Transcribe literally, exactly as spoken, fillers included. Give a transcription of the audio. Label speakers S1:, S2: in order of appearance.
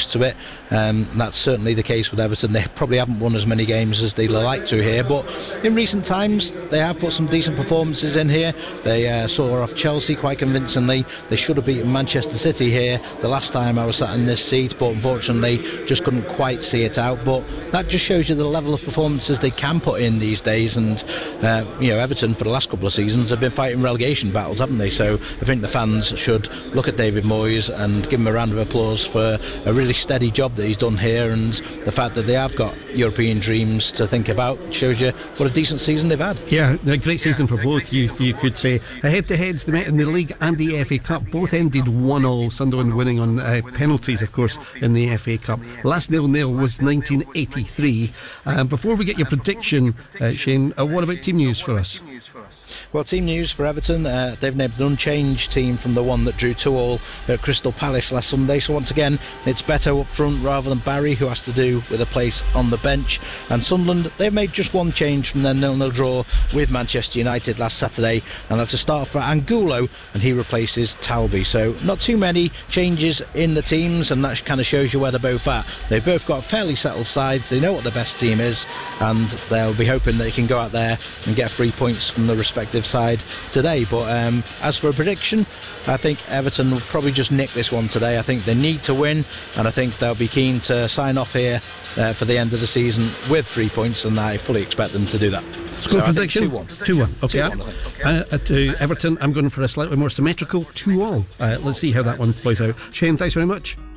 S1: used to it. Um, and that's certainly the case with Everton. They probably haven't won as many games as they'd like to here, but in recent times they have put some decent performances in here. They uh, saw off Chelsea quite convincingly. They should have beaten Manchester City here the last time I was sat in this seat, but unfortunately just couldn't quite see it out. But that just shows you the level of performances they can put in these days. And uh, you know, Everton for the last couple of seasons have been fighting relegation battles, haven't they? So I think the fans should look at David Moyes and give him a round of applause for a really steady job that he's done here, and the fact that they have got European dreams to think about shows you what a decent season they've had.
S2: Yeah, a great season for both, you you could say. Head to heads they met in the League and the F A Cup, both ended one all, Sunderland winning on uh, penalties of course in the F A Cup. Last nil nil was nineteen eighty-three. Um, before we get your prediction, uh, Shane, uh, what about team news for us?
S1: Well, team news for Everton, uh, they've named an unchanged team from the one that drew two all at Crystal Palace last Sunday. So once again, it's Beto up front rather than Barry, who has to do with a place on the bench. And Sunderland, they've made just one change from their nil nil draw with Manchester United last Saturday, and that's a start for Angulo, and he replaces Talby. So not too many changes in the teams, and that kind of shows you where they're both at. They've both got fairly settled sides, they know what the best team is, and they'll be hoping that they can go out there and get three points from the respective side today. But um, as for a prediction, I think Everton will probably just nick this one today. I think they need to win, and I think they'll be keen to sign off here uh, for the end of the season with three points, and I fully expect them to do that.
S2: Score
S1: so
S2: prediction?
S1: two one.
S2: two one, okay.
S1: two one, okay.
S2: Uh, uh, to Everton, I'm going for a slightly more symmetrical two all. Uh, let's see how that one plays out. Shane, thanks very much.